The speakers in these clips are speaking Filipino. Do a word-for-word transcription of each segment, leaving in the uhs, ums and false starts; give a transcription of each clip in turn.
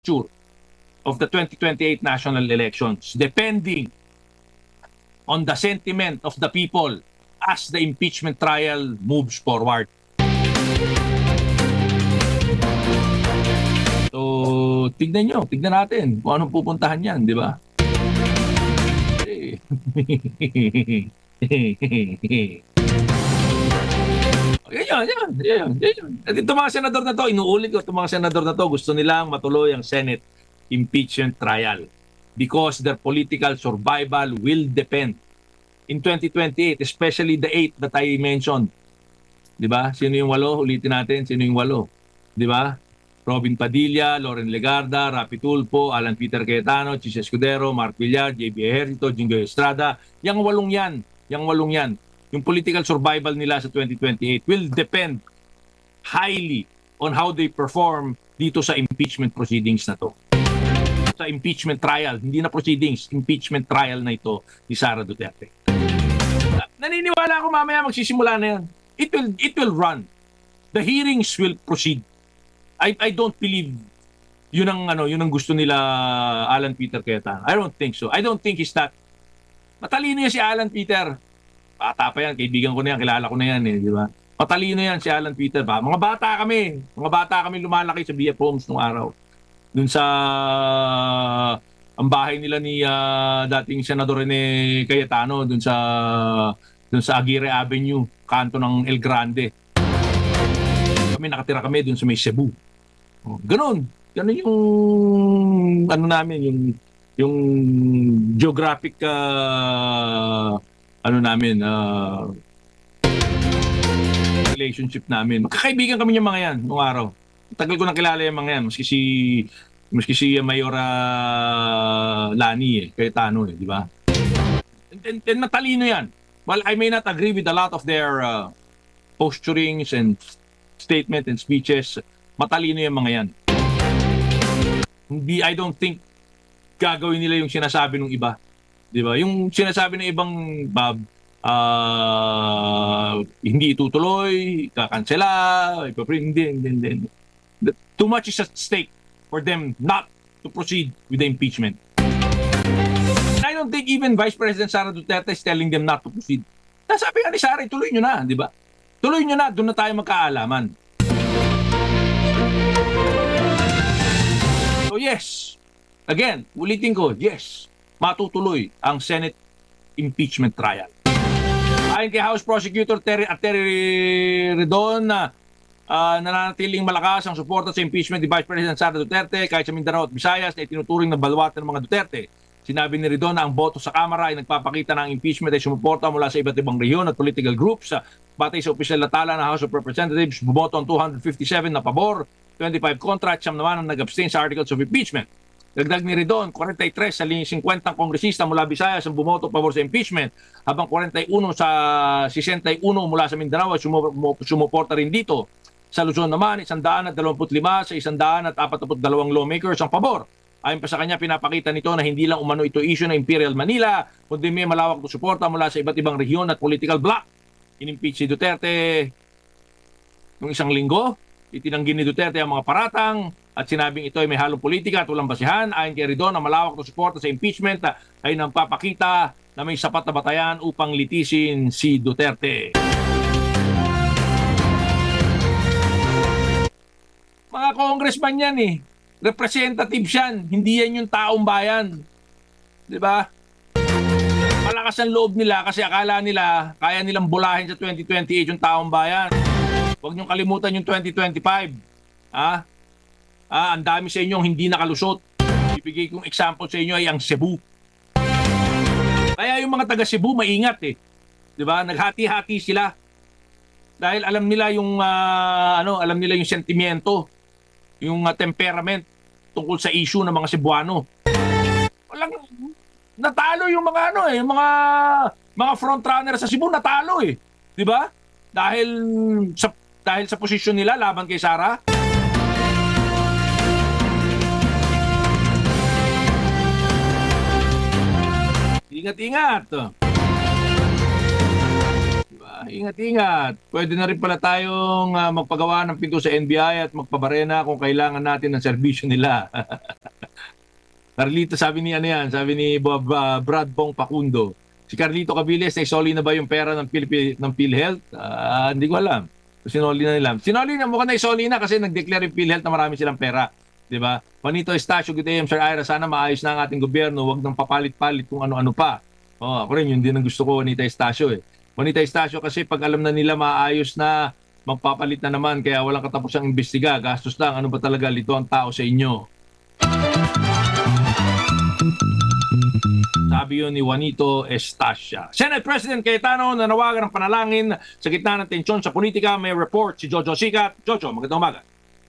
future of the twenty twenty-eight national elections, depending on the sentiment of the people as the impeachment trial moves forward. So, tignan nyo, tignan natin kung anong pupuntahan yan, di ba? Yan, yan, yan, yan. At itong mga senador na to, inuulit ko, itong mga senador na to, gusto nilang matuloy ang Senate impeachment trial because their political survival will depend in twenty twenty-eight, especially the eight that I mentioned. Di ba? Sino yung walo? Ulitin natin, sino yung walo? Di ba? Robin Padilla, Loren Legarda, Rapi Tulfo, Alan Peter Cayetano, Chis Escudero, Mark Villar, J B Ejercito, Jingoy Estrada. Yang walong yan, yang walong yan. Yung political survival nila sa twenty twenty-eight will depend highly on how they perform dito sa impeachment proceedings na to. Sa impeachment trial, hindi na proceedings, impeachment trial na ito ni Sara Duterte. Naniniwala ako mamaya magsisimula na yan. It will, it will run. The hearings will proceed. I, I don't believe yun ang, ano, yun ang gusto nila Alan Peter Cayetano. I don't think so. I don't think he's that. Matalino yan si Alan Peter. Bata pa yan, kaibigan ko na yan, kilala ko na yan eh, di ba? Matalino yan si Alan Peter ba? Mga bata kami, mga bata kami lumalaki sa B F Homes nung araw. Dun sa ang bahay nila ni uh, dating Senador Rene Cayetano dun sa dun sa Aguirre Avenue, kanto ng El Grande. Kami nakatira kami dun sa may Cebu. Oh, ganun. Ganun yung ano namin, yung yung geographic uh, ano namin uh, relationship namin. Magkakaibigan kami yung mga yan nung araw. Tagal ko nang kilala yung mga yan. Maski si, maski si Mayor uh, Lani eh, Cayetano eh, di ba? And, and, and matalino yan. Well, I may not agree with a lot of their uh, posturings and statement and speeches. Matalino yung mga yan. Hindi, I don't think gagawin nila yung sinasabi ng iba. Di ba? Yung sinasabi ng ibang Bob, uh, hindi itutuloy, kakansela, hindi, hindi, hindi. Too much is at stake for them not to proceed with the impeachment. And I don't think even Vice President Sara Duterte is telling them not to proceed. Nasabi nga ni Sara, tuloy nyo na, di ba? Tuloy nyo na, doon na tayo magkaalaman. So yes, again, ulitin ko, yes, matutuloy ang Senate impeachment trial. Ayon kay House Prosecutor Terry, uh, Terry Redon na uh, nananatiling malakas ang suporta sa impeachment ni Vice President Sara Duterte kahit sa Mindanao at Visayas na itinuturing na balwatan ng mga Duterte. Sinabi ni Redon na ang boto sa Kamara ay nagpapakita ng impeachment ay sumuporta mula sa iba't ibang rehiyon at political groups. Batay sa opisyal na tala ng House of Representatives, bumoto ang two hundred fifty-seven na pabor, twenty-five kontra at siyam naman ang nag-abstain sa articles of impeachment. Dagdag ni Redon, forty-three sa fifty kongresista mula Visayas ang bumoto pabor sa impeachment, habang forty-one sa sixty-one mula sa Mindanao ay sumuporta rin dito. Sa Luzon naman, one hundred twenty-five sa one hundred forty-two lawmakers ang pabor. Ayon pa sa kanya, pinapakita nito na hindi lang umano ito issue ng Imperial Manila, kundi may malawak na suporta mula sa iba't ibang rehiyon at political bloc. Inimpeach si Duterte noong isang linggo. Itinanggi ni Duterte ang mga paratang at sinabing ito ay may halong politika at walang basihan. Ayon kay Redon, ang malawak na suporta sa impeachment ay nagpapakita na may sapat na batayan upang litisin si Duterte. Mga congressman yan eh. Representative yan. Hindi yan yung taong bayan. Di ba? Malakas ang loob nila kasi akala nila kaya nilang bulahin sa twenty twenty-eight yung taong bayan. Huwag niyong kalimutan yung twenty twenty-five. Ah? Ah, ang dami sa inyong hindi nakalusot. Ibigay kong example sa inyo ay ang Cebu. Kaya yung mga taga Cebu maingat eh. 'Di ba? Naghati-hati sila. Dahil alam nila yung uh, ano, alam nila yung sentimiento, yung uh, temperament tungkol sa issue ng mga Cebuano. Walang natalo yung mga ano eh, yung mga mga frontrunner sa Cebu natalo eh. 'Di ba? Dahil sa dahil sa posisyon nila laban kay Sara. Ingat-ingat. Diba? ingat-ingat. Pwede na rin pala tayong ah, magpagawa ng pinto sa N B I at magpabarena kung kailangan natin ng serbisyo nila. Carlito, sabi ni ano yan, sabi ni Bob, ah, Brad Bong Pacundo. Si Carlito Cabiles, naisoli na ba yung pera ng, Philip, ng PhilHealth? Ah, hindi ko alam. Sinoli na nila. Sinoli na, mukhang naisoli na kasi nag-declare yung PhilHealth na marami silang pera. Di ba? Juanito Estacio, good day, Sir Ira. Sana maayos na ang ating gobyerno. Huwag nang papalit-palit kung ano-ano pa. Oh, ako rin, yun din ang gusto ko, Juanita Estacio eh. Juanita Estacio kasi pag alam na nila maayos na, magpapalit na naman, kaya walang katapusang imbestiga. Gastos lang, ano ba talaga, lito ang tao sa inyo. Sabi yun ni Juanito Estacia. Senate President Cayetano nanawagan ng panalangin sa gitna ng tensyon sa politika. May report si Jojo Sicat. Jojo, magandang umaga.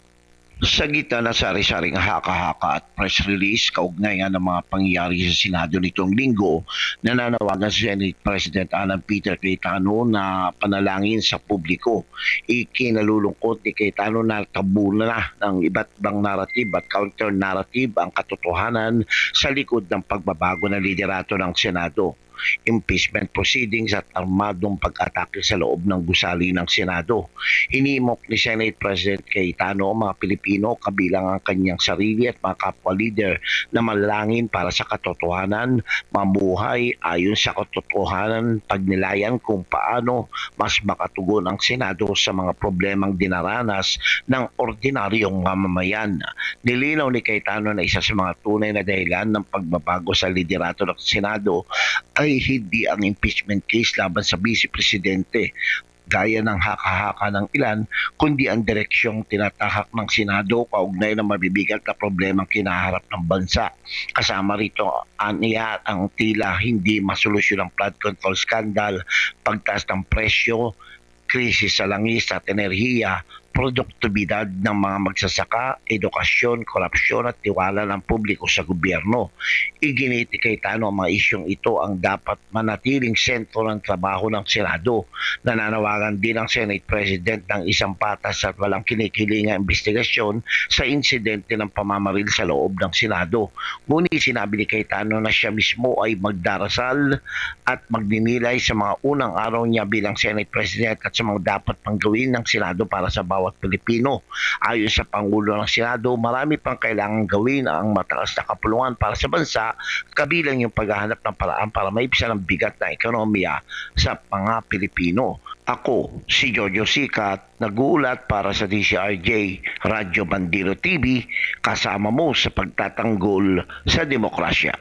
Sa gitna ng sari-saring haka-haka at press release kaugnay nga ng mga pangyayari sa Senado nitong linggo, nananawagan si Senate President Alan Peter Cayetano na panalangin sa publiko. Ikinalulungkot ni Cayetano na tabu na ng iba't ibang narrative at counter-narrative ang katotohanan sa likod ng pagbabago ng liderato ng Senado. Impeachment proceedings at armadong pag-atake sa loob ng gusali ng Senado. Hinimok ni Senate President Cayetano ang mga Pilipino kabilang ang kanyang sarili at mga kapwa-leader na manalangin para sa katotohanan, mamuhay ayon sa katotohanan, pagnilayan kung paano mas makatugon ang Senado sa mga problemang dinaranas ng ordinaryong mamamayan. Nilinaw ni Cayetano na isa sa mga tunay na dahilan ng pagbabago sa liderato ng Senado ay hindi ang impeachment case laban sa Vice Presidente gaya ng haka-haka ng ilan, kundi ang direksyong tinatahak ng Senado kaugnay ng mabibigat na problemang kinaharap ng bansa. Kasama rito aniya ang tila hindi masolusyon ng flood control scandal, pagtaas ng presyo, krisis sa langis at enerhiya, produktibidad ng mga magsasaka, edukasyon, korupsyon at tiwala ng publiko sa gobyerno. Iginiti Cayetano ang mga isyong ito ang dapat manatiling sentro ng trabaho ng Senado. Nananawagan din ang Senate President ng isang patas at walang kinikilingang investigasyon sa insidente ng pamamaril sa loob ng Senado. Ngunit sinabi ni Cayetano na siya mismo ay magdarasal at magninilay sa mga unang araw niya bilang Senate President at sa mga dapat pang gawin ng Senado para sa bawat Pilipino. Ayon sa Pangulo ng Senado, marami pang kailangang gawin ang mataas na kapulungan para sa bansa, kabilang yung paghahanap ng paraan para maibsan ang bigat na ekonomiya sa mga Pilipino. Ako, si Jojo Sicat, nag-uulat para sa D C R J Radyo Bandero T V, kasama mo sa pagtatanggol sa demokrasya.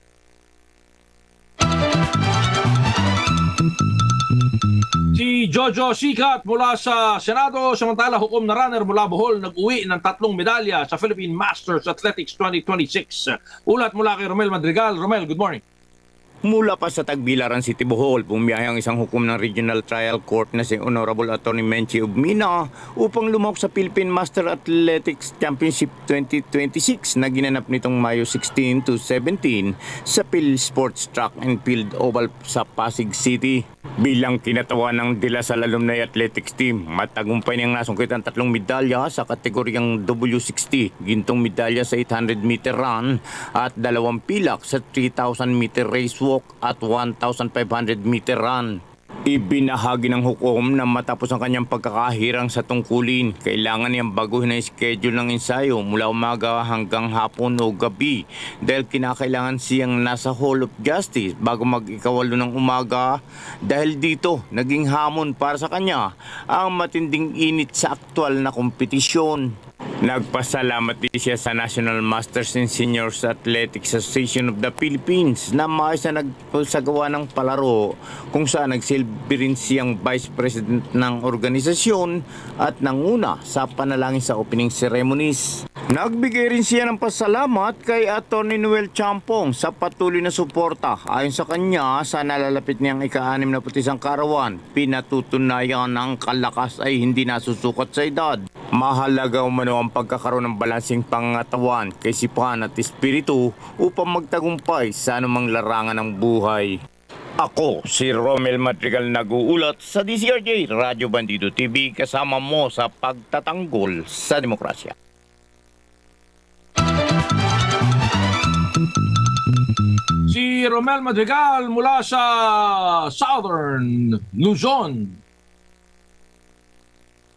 Si Jojo Sicat mula sa Senado, samantala hukom na runner mula Bohol nag-uwi ng tatlong medalya sa Philippine Masters Athletics twenty twenty-six. Ulat mula kay Romel Madrigal. Romel, good morning. Mula pa sa Tagbilaran City, Bohol, bumiyahe ang isang hukom ng Regional Trial Court na si Honorable Attorney Menchie Ubmina upang lumahok sa Philippine Master Athletics Championship twenty twenty-six na ginanap nitong Mayo sixteen to seventeen sa Phil Sports Track and Field Oval sa Pasig City. Bilang kinatawan ng De La Salle Alumni Athletics Team, matagumpay niyang nasungkit ang tatlong medalya sa kategoryang W sixty, gintong medalya sa eight hundred meter run at dalawang pilak sa three thousand meter race walk at one thousand five hundred meter run. Ibinahagi ng hukom na matapos ang kanyang pagkakahirang sa tungkulin, kailangan niyang baguhin ang schedule ng ensayo mula umaga hanggang hapon o gabi dahil kinakailangan siyang nasa Hall of Justice bago mag-ikawalo ng umaga. Dahil dito, naging hamon para sa kanya ang matinding init sa aktwal na kompetisyon. Nagpasalamat din siya sa National Masters and Seniors Athletics Association of the Philippines na maayos na nagpasagawa ng palaro kung saan nagsilbi rin siyang Vice President ng organisasyon at nanguna sa panalangin sa opening ceremonies. Nagbigay rin siya ng pasalamat kay Attorney Noel Champong sa patuloy na suporta. Ayon sa kanya, sa nalalapit niyang ika-anim na putisang karawan, pinatutunayan ng kalakas ay hindi nasusukat sa edad. Mahalaga umano ang pagkakaroon ng balansing pangatawan, kaisipan at espiritu upang magtagumpay sa anumang larangan ng buhay. Ako, si Romel Madrigal, nag-uulat sa D C R J Radyo Bandido T V, kasama mo sa pagtatanggol sa demokrasya. Si Romel Madrigal mula sa Southern Luzon.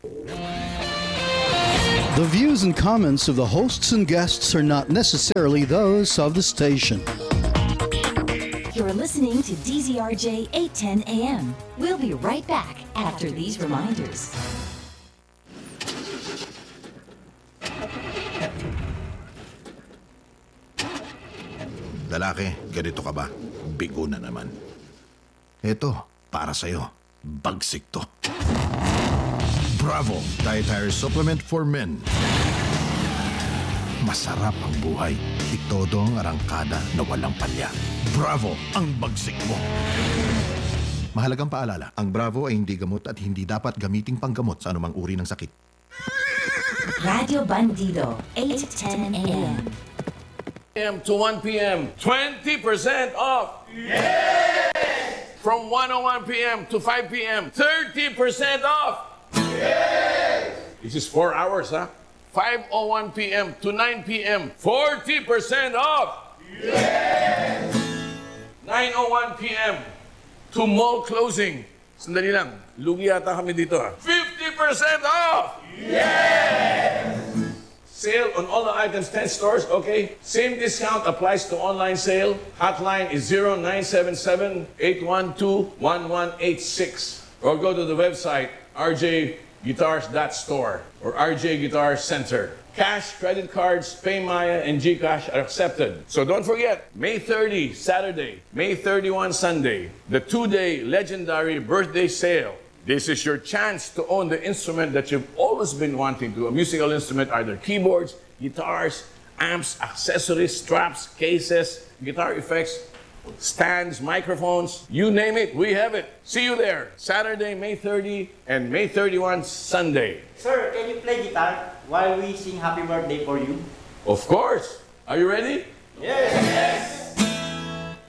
The views and comments of the hosts and guests are not necessarily those of the station. You're listening to D Z R J eight ten A M. We'll be right back after these reminders. Lalaki, ganito ka ba? Bigo na naman. Eto, para sa'yo. Bagsik to. Bravo! Dietary Supplement for Men. Masarap ang buhay. Itodo ang arangkada na walang palya. Bravo! Ang bagsik mo. Mahalagang paalala, ang Bravo ay hindi gamot at hindi dapat gamiting panggamot sa anumang uri ng sakit. Radio Bandido, eight ten A M. p.m. to one p.m. twenty percent off. Yes! From one oh one p.m. to five p.m. thirty percent off. Yes! This is four hours, huh? five oh one p.m. to nine p.m. forty percent off. Yes! nine oh one p.m. to mall closing. Sandali lang. Lugi yata kami dito, ha? fifty percent off. Yes! Sale on all the items, ten stores, okay? Same discount applies to online sale. Hotline is zero nine seven seven, eight one two, one one eight six. Or go to the website r j guitars dot store or R J Guitar Center. Cash, credit cards, PayMaya, and GCash are accepted. So don't forget, May thirtieth, Saturday, May thirty-first, Sunday, the two-day legendary birthday sale. This is your chance to own the instrument that you've always been wanting to, a musical instrument, either keyboards, guitars, amps, accessories, straps, cases, guitar effects, stands, microphones, you name it, we have it. See you there, Saturday, May thirtieth, and May thirty-first, Sunday. Sir, can you play guitar while we sing happy birthday for you? Of course. Are you ready? Yes!